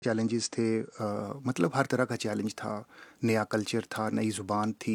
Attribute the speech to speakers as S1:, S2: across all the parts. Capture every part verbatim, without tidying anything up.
S1: Challenges थे, अ, मतलब हर तरह का चैलेंज था, नया कल्चर था, नई ज़ुबान थी।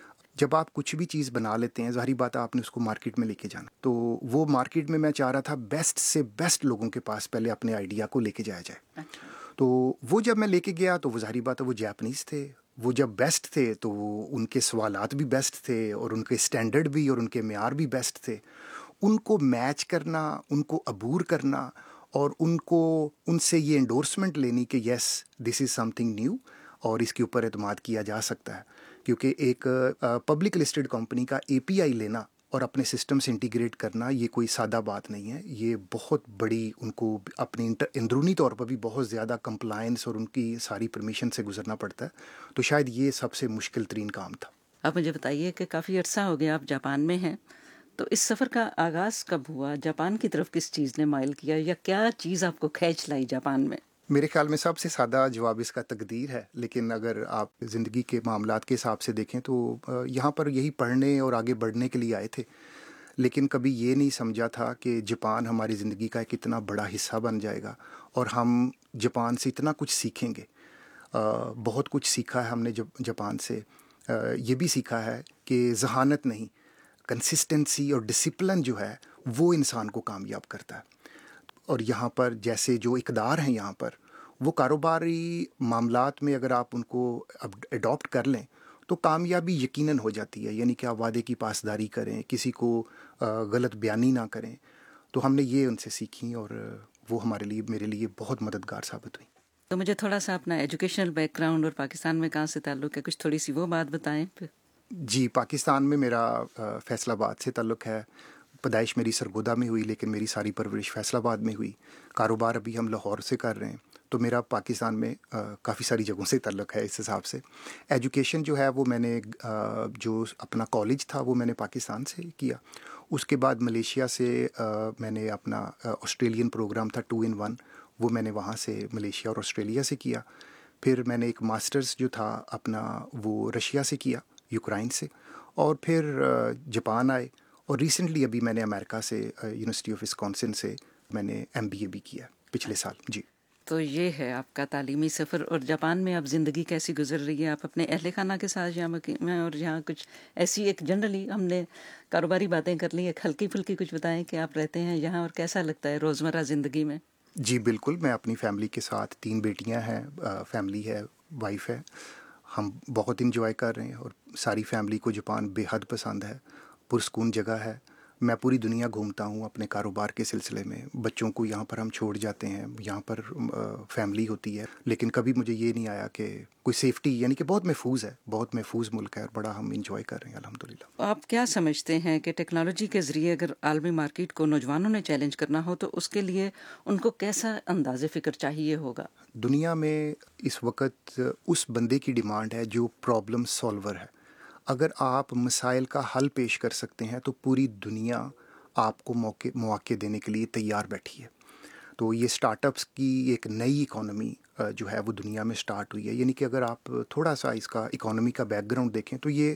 S1: जब आप कुछ भी चीज़ बना लेते हैं, ज़ाहिर बात है आपने उसको मार्केट में लेके जाना। तो वो मार्केट में मैं चाह रहा था बेस्ट से बेस्ट लोगों के पास पहले अपने आइडिया को लेके जाया जाए।
S2: अच्छा।
S1: तो वो जब मैं लेके गया तो वो ज़ाहिर बात है वो जैपनीज़ थे। वो जब बेस्ट थे तो वो उनके सवालात भी बेस्ट थे और उनके स्टैंडर्ड भी और उनके मेयार भी बेस्ट थे। उनको मैच करना, उनको अबूर करना और उनको उनसे ये एंडोर्समेंट लेनी कि yes this is something new और इसके ऊपर एतमाद किया जा सकता है। क्योंकि एक पब्लिक लिस्टेड कंपनी का एपीआई लेना और अपने सिस्टम से इंटीग्रेट करना ये कोई सादा बात नहीं है। ये बहुत बड़ी उनको अपनी इंटर अंदरूनी तौर पर भी बहुत ज़्यादा कंप्लायंस और उनकी सारी परमिशन से गुजरना पड़ता है। तो शायद ये सबसे मुश्किल तरीन काम था।
S2: आप मुझे बताइए कि काफ़ी अर्सा हो गया आप जापान में हैं, तो इस सफ़र का आगाज़ कब हुआ? जापान की तरफ किस चीज़ ने माइल किया या क्या चीज़ आपको खींच लाई जापान में?
S1: मेरे ख़्याल में सबसे सादा जवाब इसका तकदीर है, लेकिन अगर आप ज़िंदगी के मामलात के हिसाब से देखें तो अ, यहाँ पर यही पढ़ने और आगे बढ़ने के लिए आए थे। लेकिन कभी ये नहीं समझा था कि जापान हमारी ज़िंदगी का एक इतना बड़ा हिस्सा बन जाएगा और हम जापान से इतना कुछ सीखेंगे। अ, बहुत कुछ सीखा है हमने जब जापान से। अ, ये भी सीखा है कि ज़हानत नहीं, कंसिस्टेंसी और डिसिप्लिन जो है वो इंसान को कामयाब करता है। और यहाँ पर जैसे जो इक़दार हैं यहाँ पर, वो कारोबारी मामलात में अगर आप उनको अब अडॉप्ट कर लें तो कामयाबी यकीनन हो जाती है। यानी कि आप वादे की पासदारी करें, किसी को अ, गलत बयानी ना करें। तो हमने ये उनसे सीखी और वो हमारे लिए मेरे लिए बहुत मददगार साबित हुई।
S2: तो मुझे थोड़ा-सा अपना एजुकेशनल बैकग्राउंड और पाकिस्तान में कहाँ से ताल्लुक़ है, कुछ थोड़ी-सी वो बात बताएँ फिर?
S1: जी, पाकिस्तान में मेरा अ, फैसलाबाद से ताल्लुक़ है। पैदाइश मेरी सरगोदा में हुई लेकिन मेरी सारी परवरिश फैसलाबाद में हुई। कारोबार अभी हम लाहौर से कर रहे हैं। तो मेरा पाकिस्तान में अ, काफ़ी सारी जगहों से ताल्लुक़ है इस हिसाब से। एजुकेशन जो है वो मैंने अ, जो अपना कॉलेज था वो मैंने पाकिस्तान से किया। उसके बाद मलेशिया से अ, मैंने अपना अ, ऑस्ट्रेलियन प्रोग्राम था टू इन वन, वो मैंने वहाँ से मलेशिया और ऑस्ट्रेलिया से किया। फिर मैंने एक मास्टर्स जो था अपना वो रशिया से किया, यूक्रेन से, और फिर अ, जापान आए और रिसेंटली अभी मैंने अमेरिका से यूनिवर्सिटी ऑफ विस्कॉन्सिन से मैंने एमबीए भी किया पिछले साल। जी।
S2: तो ये है आपका तालीमी सफ़र। और जापान में अब ज़िंदगी कैसी गुज़र रही है? आप अपने अहले खाना के साथ यहाँ मकी में, और यहाँ कुछ ऐसी एक जनरली हमने कारोबारी बातें कर ली, एक हल्की-फुल्की कुछ बताएँ कि आप रहते हैं यहाँ और कैसा लगता है रोज़मर्रा ज़िंदगी में?
S1: जी बिल्कुल, मैं अपनी फ़ैमिली के साथ, तीन बेटियां हैं, अ, फ़ैमिली है, वाइफ़ है। हम बहुत एंजॉय कर रहे हैं और सारी फ़ैमिली को जापान बेहद पसंद है, पुरस्कून जगह है। मैं पूरी दुनिया घूमता हूँ अपने कारोबार के सिलसिले में। बच्चों को यहाँ पर हम छोड़ जाते हैं, यहाँ पर अ, फ़ैमिली होती है। लेकिन कभी मुझे ये नहीं आया कि कोई सेफ्टी, यानी कि बहुत महफूज़ है, बहुत महफूज़ मुल्क है और बड़ा हम एंजॉय कर रहे हैं अल्हम्दुलिल्लाह।
S2: आप क्या समझते हैं कि टेक्नोलॉजी के ज़रिए अगर आलमी मार्केट को नौजवानों ने चैलेंज करना हो तो उसके लिए उनको कैसा अंदाज़े फ़िक्र चाहिए होगा?
S1: दुनिया में इस वक्त उस बंदे की डिमांड है जो प्रॉब्लम सॉल्वर है। अगर आप मसाइल का हल पेश कर सकते हैं तो पूरी दुनिया आपको मौके मौके देने के लिए तैयार बैठी है। तो ये स्टार्टअप्स की एक नई इकोनॉमी अ, जो है वो दुनिया में स्टार्ट हुई है। यानी कि अगर आप थोड़ा सा इसका इकोनॉमी का बैकग्राउंड देखें तो ये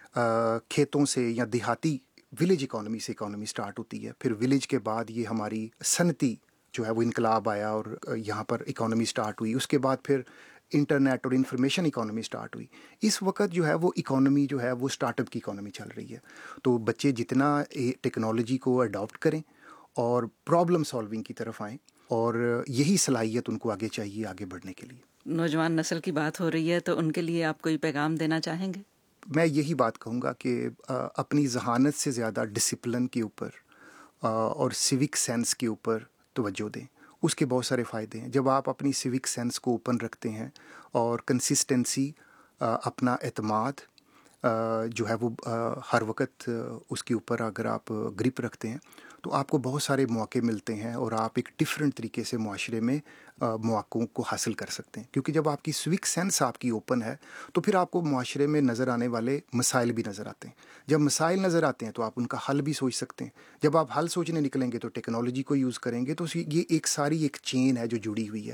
S1: अ, खेतों से या देहाती विलेज इकोनॉमी से इकोनॉमी स्टार्ट होती है। फिर विलेज के बाद ये हमारी सनती जो है वो इनकलाब आया और अ, यहाँ पर इकोनॉमी स्टार्ट हुई। उसके बाद फिर इंटरनेट और इंफॉर्मेशन इकोनॉमी स्टार्ट हुई। इस वक्त जो है वो इकोनॉमी जो है वो स्टार्टअप की इकोनॉमी चल रही है। तो बच्चे जितना टेक्नोलॉजी को अडॉप्ट करें और प्रॉब्लम सॉल्विंग की तरफ आएँ, और यही सलाहियत उनको आगे चाहिए आगे बढ़ने के लिए।
S2: नौजवान नस्ल की बात हो रही है तो उनके लिए आप कोई पैगाम देना चाहेंगे?
S1: मैं यही बात कहूँगा कि अ, अपनी ज़हानत से ज़्यादा डिसिप्लिन के ऊपर अ, और सिविक सेंस के ऊपर तवज्जो दें। उसके बहुत सारे फ़ायदे हैं। जब आप अपनी सिविक सेंस को ओपन रखते हैं और कंसिस्टेंसी, अ, अपना एतमाद अ, जो है वो अ, हर वक़्त उसके ऊपर अगर आप ग्रिप रखते हैं तो आपको बहुत सारे मौके मिलते हैं और आप एक डिफरेंट तरीके से मुआशरे में अ, मौक़ों को हासिल कर सकते हैं। क्योंकि जब आपकी सिविक सेंस आपकी ओपन है तो फिर आपको मुआशरे में नज़र आने वाले मसाइल भी नज़र आते हैं। जब मसाइल नज़र आते हैं तो आप उनका हल भी सोच सकते हैं। जब आप हल सोचने निकलेंगे तो टेक्नोलॉजी को यूज़ करेंगे। तो ये एक सारी एक चेन है जो जुड़ी हुई है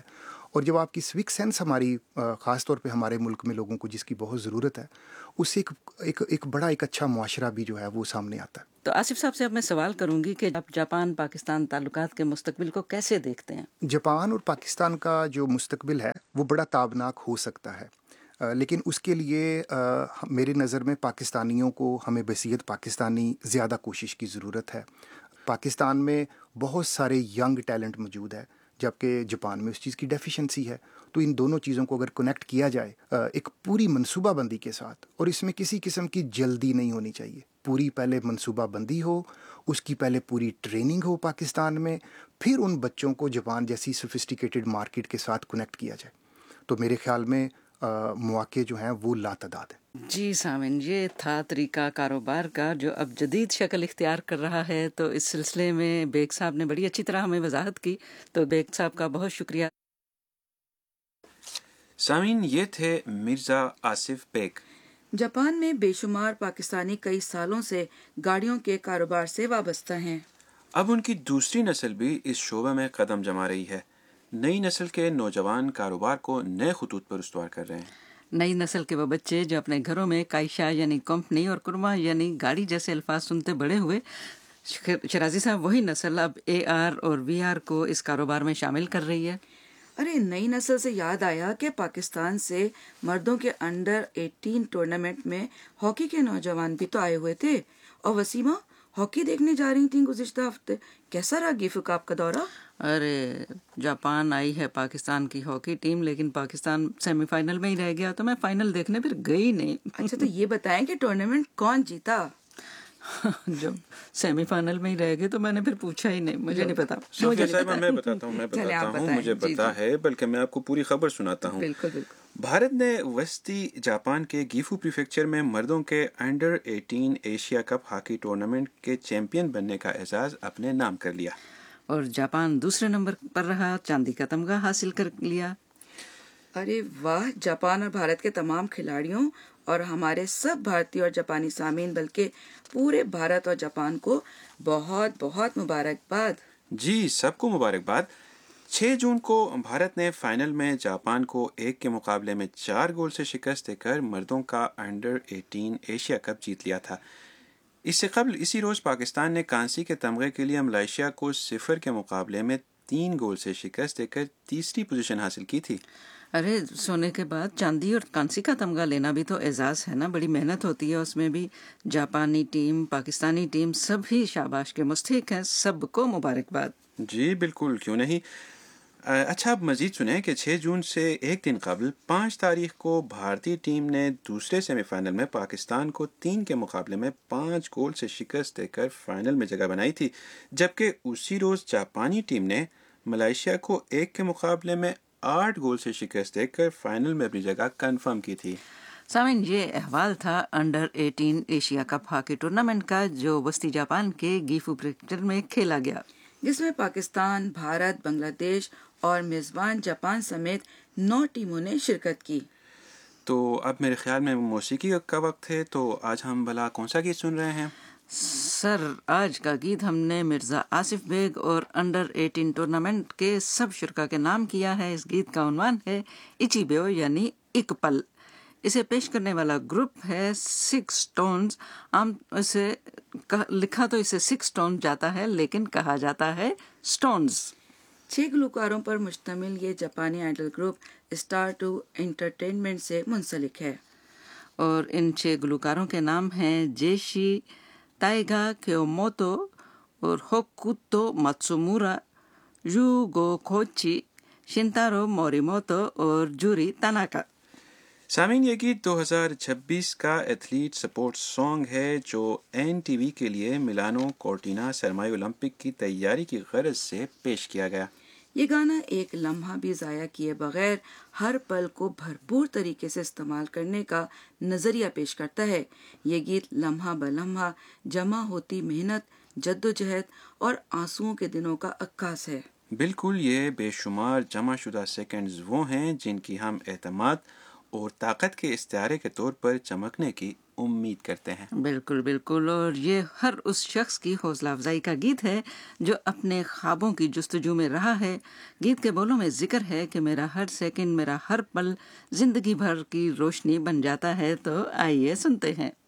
S1: اور جب آپ کی سوک سینس ہماری خاص طور پہ ہمارے ملک میں لوگوں کو جس کی بہت ضرورت ہے، اس سے ایک ایک ایک بڑا ایک اچھا معاشرہ بھی جو ہے وہ سامنے آتا ہے۔
S2: تو آصف صاحب سے اب میں سوال کروں گی کہ آپ جاپان پاکستان تعلقات کے مستقبل کو کیسے دیکھتے ہیں؟
S1: جاپان اور پاکستان کا جو مستقبل ہے وہ بڑا تابناک ہو سکتا ہے، لیکن اس کے لیے میری نظر میں پاکستانیوں کو، ہمیں بحیثیت پاکستانی زیادہ کوشش کی ضرورت ہے۔ پاکستان میں بہت سارے ینگ ٹیلنٹ موجود ہے، جبکہ جاپان میں اس چیز کی ڈیفیشنسی ہے۔ تو ان دونوں چیزوں کو اگر کنیکٹ کیا جائے ایک پوری منصوبہ بندی کے ساتھ، اور اس میں کسی قسم کی جلدی نہیں ہونی چاہیے، پوری پہلے منصوبہ بندی ہو، اس کی پہلے پوری ٹریننگ ہو پاکستان میں، پھر ان بچوں کو جاپان جیسی سوفسٹیکیٹڈ مارکیٹ کے ساتھ کنیکٹ کیا جائے، تو میرے خیال میں مواقع جو ہیں وہ لاتعداد ہیں۔
S2: جی سامن، یہ تھا طریقہ کاروبار کا جو اب جدید شکل اختیار کر رہا ہے۔ تو اس سلسلے میں بیگ صاحب نے بڑی اچھی طرح ہمیں وضاحت کی، تو بیگ صاحب کا بہت شکریہ۔
S3: سامعین، یہ تھے مرزا آصف بیگ۔
S4: جاپان میں بے شمار پاکستانی کئی سالوں سے گاڑیوں کے کاروبار سے وابستہ ہیں۔
S3: اب ان کی دوسری نسل بھی اس شعبے میں قدم جما رہی ہے۔ نئی نسل کے نوجوان کاروبار کو نئے خطوط پر استوار کر رہے ہیں۔
S2: نئی نسل کے وہ بچے جو اپنے گھروں میں کائشا یعنی کمپنی اور کرما یعنی گاڑی جیسے الفاظ سنتے بڑے ہوئے، شرازی صاحب وہی نسل اب اے آر اور وی آر کو اس کاروبار میں شامل کر رہی ہے۔
S4: ارے نئی نسل سے یاد آیا کہ پاکستان سے مردوں کے انڈر ایٹین ٹورنامنٹ میں ہاکی کے نوجوان بھی تو آئے ہوئے تھے، اور وسیمہ ہاکی دیکھنے جا رہی تھیں گزشتہ ہفتے، کیسا رہا گیفو آپ کا دورہ؟
S2: ارے جاپان آئی ہے پاکستان کی ہاکی ٹیم، لیکن پاکستان سیمی فائنل میں ہی رہ گیا، تو میں فائنل دیکھنے پھر گئی نہیں۔
S4: اچھا تو یہ بتائیں کہ ٹورنامنٹ کون جیتا؟
S2: جب سیمی فائنل میں ہی رہ گئے تو میں نے پھر پوچھا ہی نہیں، مجھے نہیں پتا۔
S3: صوفیہ صاحبہ میں بتاتا ہوں میں بتاتا ہوں مجھے پتا ہے، بلکہ میں آپ کو پوری خبر سناتا ہوں۔
S4: بالکل بالکل۔
S3: بھارت نے وسطی جاپان کے گیفو پریفیکچر میں مردوں کے under eighteen Asia cup hockey tournament کے چیمپئن بننے کا اعزاز اپنے نام کر لیا،
S2: اور جاپان دوسرے نمبر پر رہا، چاندی کا تمغہ حاصل کر لیا۔
S4: ارے واہ، جاپان اور بھارت کے تمام کھلاڑیوں اور ہمارے سب بھارتی اور جاپانی سامعین، بلکہ پورے بھارت اور جاپان کو بہت بہت مبارکباد۔
S3: جی سب کو مبارکباد۔ چھ جون کو بھارت نے فائنل میں جاپان کو ایک کے مقابلے میں چار گول سے شکست دے کر مردوں کا انڈر ایٹین ایشیا کپ جیت لیا تھا۔ اس سے قبل اسی روز پاکستان نے کانسی کے تمغے کے لیے ملائیشیا کو صفر کے مقابلے میں تین گول سے شکست دے کر تیسری پوزیشن حاصل کی تھی۔
S2: ارے سونے کے بعد چاندی اور کانسی کا تمغہ لینا بھی تو اعزاز ہے نا، بڑی محنت ہوتی ہے اس میں بھی۔ جاپانی ٹیم، پاکستانی ٹیم، سب ہی شاباش کے مستحق ہیں، سب کو مبارکباد۔
S3: جی بالکل، کیوں نہیں۔ اچھا اب مزید سنیں کہ چھ جون سے ایک دن قبل پانچ تاریخ کو بھارتی ٹیم نے دوسرے سیمی فائنل میں پاکستان کو تین کے مقابلے میں پانچ گول سے شکست دے کر فائنل میں جگہ بنائی تھی، جبکہ اسی روز جاپانی ٹیم نے ملائیشیا کو ایک کے مقابلے میں آٹھ گول سے شکست دے کر فائنل میں اپنی جگہ کنفرم کی تھی۔
S2: سامعین، یہ احوال تھا under eighteen Asia cup hockey tournament کا جو وسطی جاپان کے گیفو پریفیکچر میں کھیلا گیا،
S4: جس میں پاکستان، بھارت، بنگلہ دیش اور میزبان جاپان سمیت نو ٹیموں نے شرکت کی۔
S3: تو اب میرے خیال میں موسیقی کا وقت ہے، تو آج ہم بھلا کون سا گیت سن رہے ہیں؟
S2: سر آج کا گیت ہم نے مرزا آصف بیگ اور انڈر ایٹین ٹورنامنٹ کے سب شرکا کے نام کیا ہے۔ اس گیت کا عنوان ہے اچی بیو یعنی ایک پل۔ اسے پیش کرنے والا گروپ ہے سکس سٹونز۔ عام اسے لکھا تو اسے سکس سٹون جاتا ہے، لیکن کہا جاتا ہے سٹونز۔
S4: چھ گلوکاروں پر مشتمل یہ جاپانی Idol group star to entertainment سے منسلک ہے،
S2: اور ان چھ گلوکاروں کے نام ہیں جیشی تائیگا کیوموتو اور ہوکوتو ماتسومورا، یو گو کوچی، شنتارو موریموتو اور جوری تاناکا۔
S3: سامعین، یہ گیت دو ہزار چھبیس کا ایتھلیٹ سپورٹ سانگ ہے جو این ٹی وی کے لیے ملانو کورٹینا سرمائی اولمپک کی تیاری کی غرض سے پیش کیا گیا۔
S4: یہ گانا ایک لمحہ بھی ضائع کیے بغیر ہر پل کو بھرپور طریقے سے استعمال کرنے کا نظریہ پیش کرتا ہے۔ یہ گیت لمحہ بلمحہ جمع ہوتی محنت، جدوجہد اور آنسوؤں کے دنوں کا عکاس ہے۔
S3: بالکل، یہ بے شمار جمع شدہ سیکنڈز وہ ہیں جن کی ہم اعتماد اور طاقت کے استعارے کے طور پر چمکنے کی امید کرتے ہیں۔
S2: بالکل بالکل، اور یہ ہر اس شخص کی حوصلہ افزائی کا گیت ہے جو اپنے خوابوں کی جستجو میں رہا ہے۔ گیت کے بولوں میں ذکر ہے کہ میرا ہر سیکنڈ، میرا ہر پل زندگی بھر کی روشنی بن جاتا ہے۔ تو آئیے سنتے ہیں۔